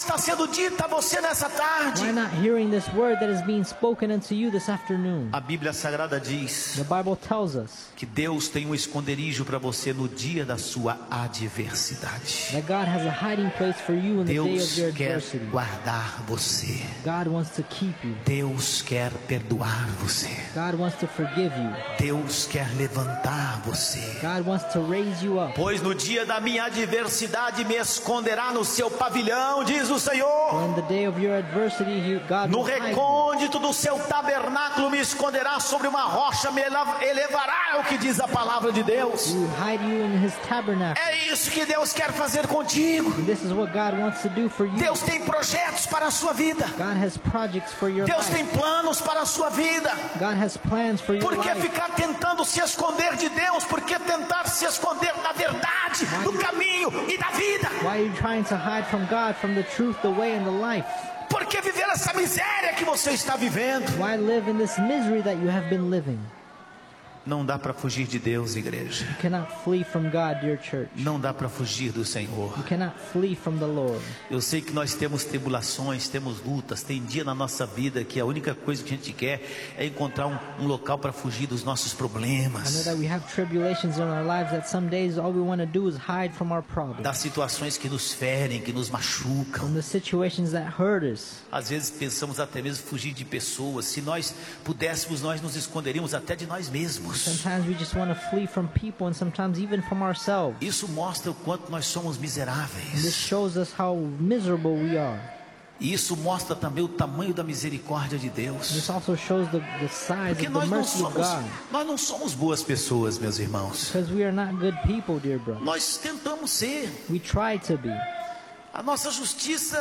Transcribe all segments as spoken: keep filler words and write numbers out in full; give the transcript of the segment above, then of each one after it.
está sendo dita a você nessa tarde? Why not hearing this word that is being spoken unto you this afternoon? A Bíblia Sagrada diz The Bible tells us que Deus tem um esconderijo para você no dia da sua adversidade. that God has a hiding place for you in the day of Deus your quer adversity. guardar você. God wants to keep you. Deus quer perdoar você. God wants to forgive you. Deus quer levantar você. God wants to raise you up. Pois no dia da minha adversidade me esconderá no seu pavilhão, diz o Senhor. For in the day of your adversity, you, God No will hide you. recôndito do seu tabernáculo me esconderá, sobre uma rocha me eleva- elevará, é o que diz a palavra de Deus. He will hide you in His tabernacle. É isso que Deus quer fazer contigo. And this is what God wants to do for you. Deus tem projetos para a sua vida. God has projects for your Deus life. tem planos para a sua vida. God has plans for your Por que life. ficar tentando se esconder de Deus? Por que tentar se esconder da verdade, do caminho e da vida? Why are you trying to hide from God, from the truth, the way, and the life? Por que viver essa miséria que você está vivendo? Why live in this misery that you have been living? Não dá para fugir de Deus, igreja. You cannot flee from God, dear church. Não dá para fugir do Senhor. You cannot flee from the Lord. Eu sei que nós temos tribulações, temos lutas, tem dia na nossa vida que a única coisa que a gente quer é encontrar um, um local para fugir dos nossos I know problemas, that we have tribulations in our lives, that some days all we want to do is hide from our problems, das situações que nos ferem, que nos machucam. from the situations that hurt us. Às vezes pensamos até mesmo fugir de pessoas. Se nós pudéssemos, nós nos esconderíamos até de nós mesmos. Sometimes we just want to flee from people, and sometimes even from ourselves. Isso mostra o quanto nós somos And this miseráveis. shows us how miserable we are. E isso mostra também o tamanho da misericórdia de Deus. This also shows the, the size Porque of the nós não mercy of somos, God. nós não somos boas pessoas, meus irmãos. Because we are not good people, dear brother. Nós tentamos ser. We try to be, A nossa justiça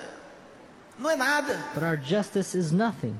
não é nada. but our justice is nothing.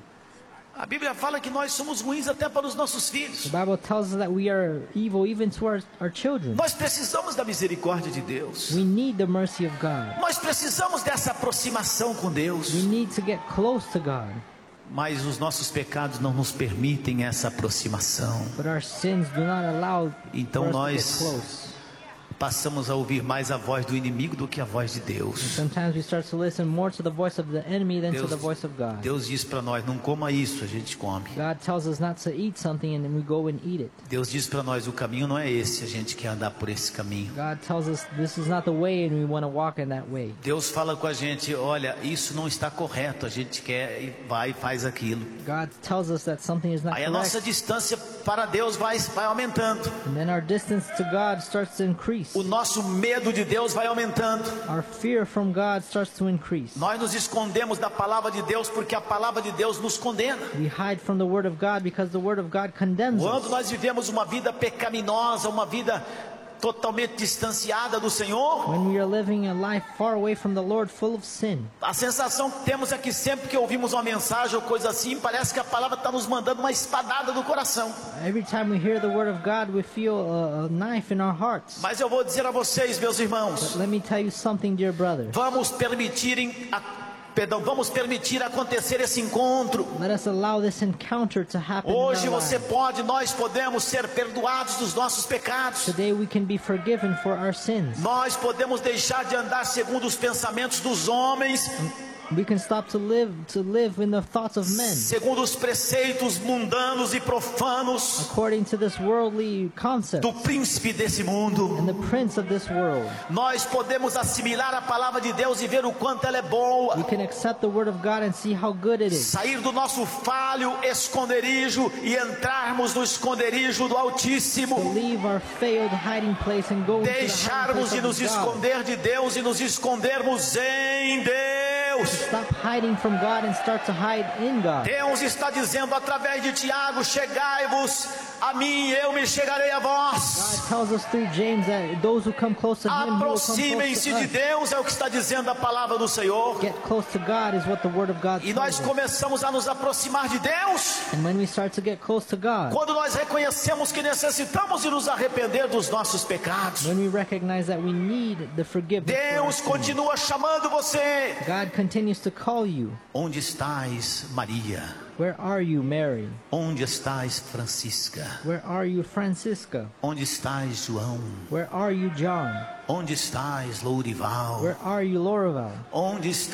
A Bíblia fala que nós somos ruins até para os nossos filhos. The Bible tells us that we are evil even to our, our children. Nós precisamos da misericórdia de Deus. We need the mercy of God. Nós precisamos dessa aproximação com Deus. We need to get close to God. Mas os nossos pecados não nos permitem essa aproximação. But our sins do not allow Então for us to nós get close. passamos a ouvir mais a voz do inimigo do que a voz de Deus. Sometimes we start to listen more to the voice of the enemy than to Deus, the voice of God. Deus diz para nós, não coma isso, a gente come. God tells us not to eat something and then we go and eat it. Deus diz para nós, o caminho não é esse, a gente quer andar por esse caminho. God tells us this is not the way and we want to walk in that way. Deus fala com a gente, olha, isso não está correto, a gente quer e vai e faz aquilo. God tells us that something is not Aí a nossa correct, distância para Deus vai, vai aumentando. and then our distance to God starts to increase. O nosso medo de Deus vai aumentando. Our fear from God starts to increase. Nós nos escondemos da palavra de Deus porque a palavra de Deus nos condena. We hide from the Word of God because the Word of God condemns Quando us. nós vivemos uma vida pecaminosa, uma vida totalmente distanciada do Senhor, When we are living a life far away from the Lord, full of sin, a sensação que temos é que sempre que ouvimos uma mensagem ou coisa assim, parece que a palavra está nos mandando uma espadada do coração. every time we hear the Word of God, we feel a, a knife in our hearts. Mas eu vou dizer a vocês, meus irmãos, But let me tell you something, dear brother. vamos permitirem a Perdão, vamos permitir acontecer esse encontro. Let us allow this encounter to happen in Hoje our você lives. pode, nós podemos ser perdoados dos nossos pecados. Today we can be forgiven for our sins. Nós podemos deixar de andar segundo os pensamentos dos homens, We can stop to live to live in the thoughts of men, segundo os preceitos mundanos e profanos according to this worldly concept do príncipe desse mundo. and the prince of this world. Nós podemos assimilar a palavra de Deus e ver o quanto ela é boa. We can accept the Word of God and see how good it is. Sair do nosso falho esconderijo e entrarmos no esconderijo do To Altíssimo. leave our failed hiding place and go into the hiding Deixarmos place de nos of God. esconder de Deus e nos escondermos em Deus. Stop hiding from God and start to hide in God. Deus está dizendo através de Tiago, chegai-vos a mim, eu me chegarei a vós. God tells us through James that those who come close to Him, He will come close Aproximem-se to de us. Deus, é o que está dizendo a palavra do Senhor. Get close to God is what the Word of God E nós tells us. começamos a nos aproximar de Deus And when we start to get close to God, quando nós reconhecemos que necessitamos de nos arrepender dos nossos pecados. when we recognize that we need the forgiveness for our Deus sins, continua chamando você. God continues to call you. Onde estás, Maria? Where are you, Mary? Onde estás, Francisca? Where are you, Francisca? Onde estás, João? Where are you, John? Onde estás, Lourival? Where are you, Lorival? Onde estás?